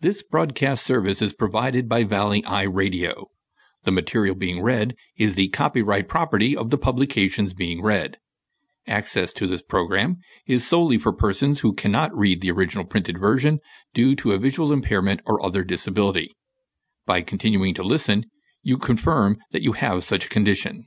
This broadcast service is provided by Valley Eye Radio. The material being read is the copyright property of the publications being read. Access to this program is solely for persons who cannot read the original printed version due to a visual impairment or other disability. By continuing to listen, you confirm that you have such a condition.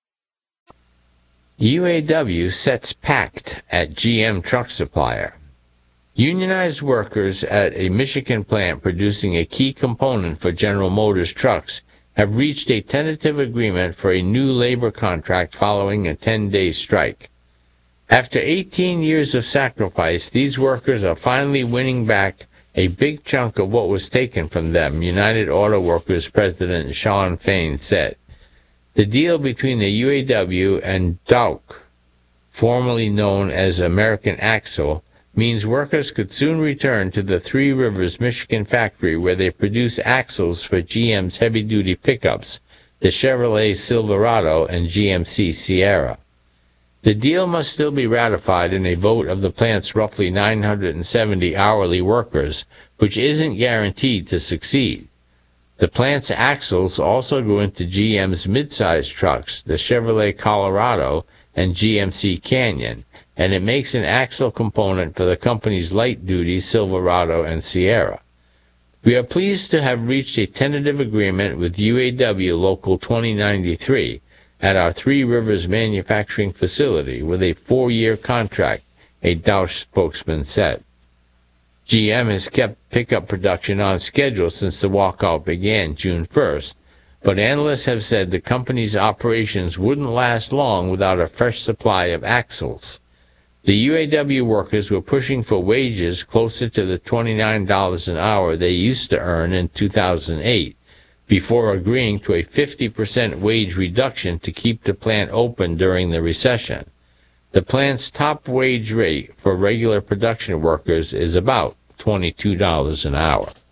UAW sets pact at GM truck supplier. Unionized workers at a Michigan plant producing a key component for General Motors trucks have reached a tentative agreement for a new labor contract following a 10-day strike. After 18 years of sacrifice, these workers are finally winning back a big chunk of what was taken from them, United Auto Workers President Shawn Fain said. The deal between the UAW and Dauch, formerly known as American Axle, means workers could soon return to the Three Rivers, Michigan factory where they produce axles for GM's heavy-duty pickups, the Chevrolet Silverado and GMC Sierra. The deal must still be ratified in a vote of the plant's roughly 970 hourly workers, which isn't guaranteed to succeed. The plant's axles also go into GM's mid-size trucks, the Chevrolet Colorado and GMC Canyon, and it makes an axle component for the company's light-duty Silverado and Sierra. We are pleased to have reached a tentative agreement with UAW Local 2093 at our Three Rivers manufacturing facility with a 4-year contract, a Dauch spokesman said. GM has kept pickup production on schedule since the walkout began June 1st, but analysts have said the company's operations wouldn't last long without a fresh supply of axles. The UAW workers were pushing for wages closer to the $29 an hour they used to earn in 2008, before agreeing to a 50% wage reduction to keep the plant open during the recession. The plant's top wage rate for regular production workers is about $22 an hour.